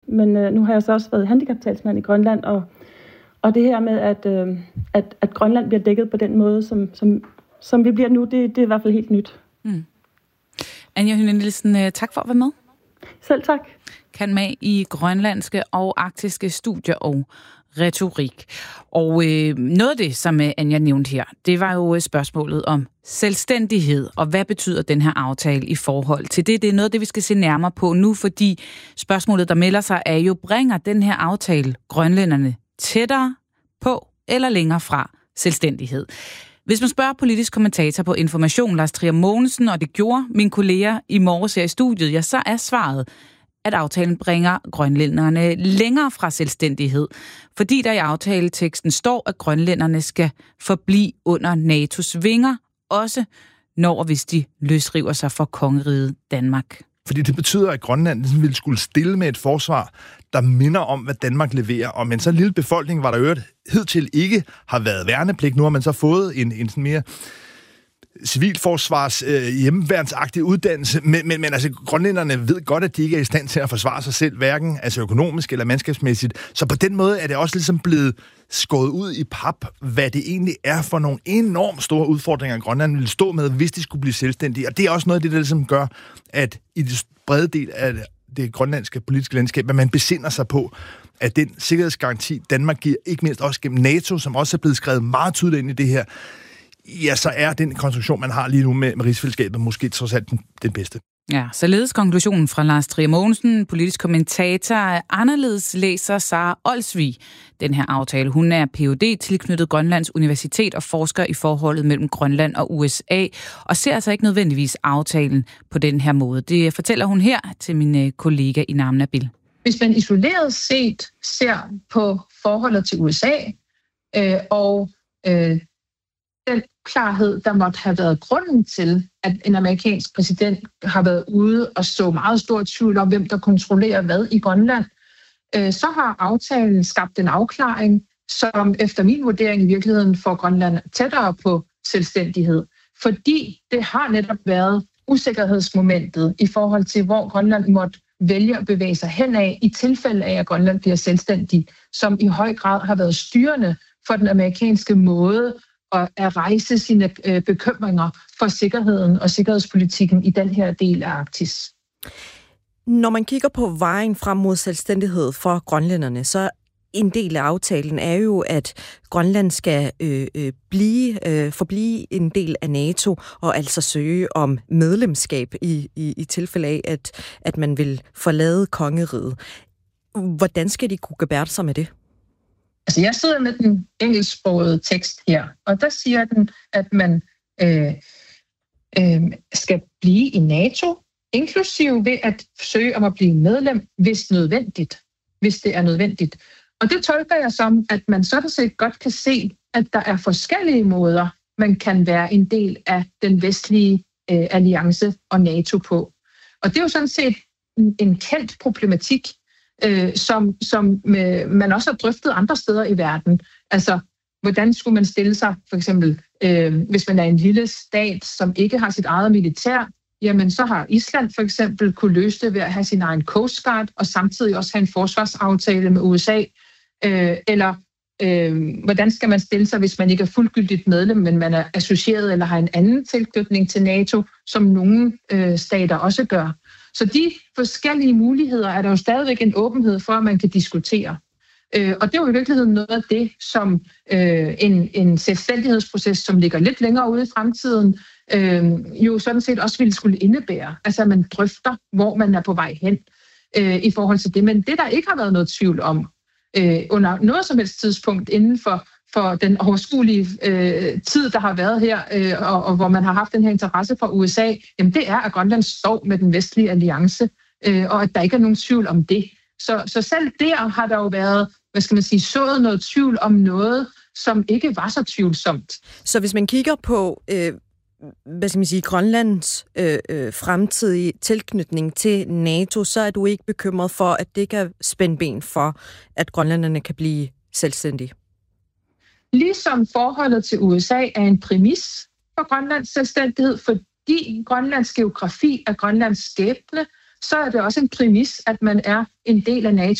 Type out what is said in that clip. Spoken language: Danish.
Men nu har jeg så også været handicaptalsmand i Grønland, og det her med, at Grønland bliver dækket på den måde, som vi bliver nu, det er i hvert fald helt nyt. Mm. Anja Hyne Nielsen, tak for at være med. Selv tak. Kan med i grønlandske og arktiske studier og retorik. Og noget af det, som Anja nævnte her, det var jo spørgsmålet om selvstændighed, og hvad betyder den her aftale i forhold til det? Det er noget af det, vi skal se nærmere på nu, fordi spørgsmålet, der melder sig, er jo, bringer den her aftale grønlænderne tættere på eller længere fra selvstændighed? Hvis man spørger politisk kommentator på Information, Lars Trier Mogensen, og det gjorde mine kolleger i morges her i studiet, ja, så er svaret, at aftalen bringer grønlænderne længere fra selvstændighed, fordi der i aftaleteksten står, at grønlænderne skal forblive under NATO's vinger, også når hvis de løsriver sig fra kongeriget Danmark. Fordi det betyder, at Grønland ville skulle stille med et forsvar, der minder om, hvad Danmark leverer. Og med en så lille befolkning, var der jo hidtil ikke har været værnepligt. Nu har man så fået en sådan mere civilforsvars hjemmeværnsagtig uddannelse, men altså grønlænderne ved godt, at de ikke er i stand til at forsvare sig selv, hverken altså økonomisk eller mandskabsmæssigt. Så på den måde er det også ligesom blevet skåret ud i pap, hvad det egentlig er for nogle enormt store udfordringer, Grønland ville stå med, hvis de skulle blive selvstændige. Og det er også noget af det, der ligesom gør, at i det brede del af det grønlandske politiske landskab, at man besinder sig på, at den sikkerhedsgaranti, Danmark giver, ikke mindst også gennem NATO, som også er blevet skrevet meget tydeligt ind i det her, ja, så er den konstruktion, man har lige nu med rigsfællesskabet, måske trods alt den bedste. Ja, således konklusionen fra Lars Trier Mogensen, politisk kommentator. Anderledes læser Sara Olsvig den her aftale. Hun er Ph.D. tilknyttet Grønlands Universitet og forsker i forholdet mellem Grønland og USA, og ser altså ikke nødvendigvis aftalen på den her måde. Det fortæller hun her til min kollega Inam Nabil. Hvis man isoleret set ser på forholdet til USA og den klarhed, der måtte have været grunden til, at en amerikansk præsident har været ude og så meget stor tvivl om, hvem der kontrollerer hvad i Grønland, så har aftalen skabt en afklaring, som efter min vurdering i virkeligheden får Grønland tættere på selvstændighed. Fordi det har netop været usikkerhedsmomentet i forhold til, hvor Grønland måtte vælge at bevæge sig henad i tilfælde af, at Grønland bliver selvstændig, som i høj grad har været styrende for den amerikanske måde at rejse sine bekymringer for sikkerheden og sikkerhedspolitikken i den her del af Arktis. Når man kigger på vejen frem mod selvstændighed for grønlænderne, så en del af aftalen er jo, at Grønland skal forblive en del af NATO og altså søge om medlemskab i tilfælde af, at man vil forlade kongeriget. Hvordan skal de kunne gebærde sig med det? Altså, jeg sidder med den engelsksprogede tekst her, og der siger den, at man skal blive i NATO, inklusive ved at søge om at blive medlem, hvis det er nødvendigt. Og det tolker jeg som, at man sådan set godt kan se, at der er forskellige måder, man kan være en del af den vestlige alliance og NATO på. Og det er jo sådan set en kendt problematik, som man også har drøftet andre steder i verden. Altså, hvordan skulle man stille sig, for eksempel, hvis man er en lille stat, som ikke har sit eget militær, jamen så har Island for eksempel kunne løse det ved at have sin egen Coast Guard, og samtidig også have en forsvarsaftale med USA. Eller hvordan skal man stille sig, hvis man ikke er fuldgyldigt medlem, men man er associeret eller har en anden tilknytning til NATO, som nogle stater også gør. Så de forskellige muligheder er der jo stadigvæk en åbenhed for, at man kan diskutere. Og det er jo i virkeligheden noget af det, som en selvstændighedsproces, som ligger lidt længere ude i fremtiden, jo sådan set også ville skulle indebære. Altså at man drøfter, hvor man er på vej hen i forhold til det. Men det, der ikke har været noget tvivl om under noget som helst tidspunkt inden for den overskuelige tid, der har været her, og hvor man har haft den her interesse fra USA, jamen det er, at Grønland står med den vestlige alliance, og at der ikke er nogen tvivl om det. Så selv der har der jo været, sået noget tvivl om noget, som ikke var så tvivlsomt. Så hvis man kigger på Grønlands fremtidige tilknytning til NATO, så er du ikke bekymret for, at det kan spænde ben for, at grønlænderne kan blive selvstændige? Ligesom forholdet til USA er en præmis for Grønlands selvstændighed, fordi Grønlands geografi er Grønlands skæbne, så er det også en præmis, at man er en del af NATO.